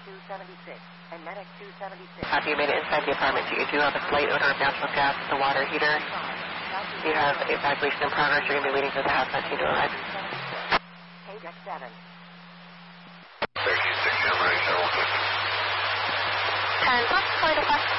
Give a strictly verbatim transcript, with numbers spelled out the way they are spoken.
two seventy-six and Medic two seventy-six. After you made it inside the apartment, you do have a slight odor of natural gas at the water heater. You have evacuation in progress. You're going to be waiting for the hazmat team to arrive. Ajax seven. thirty-six, I'm ready, ten, what's the flight of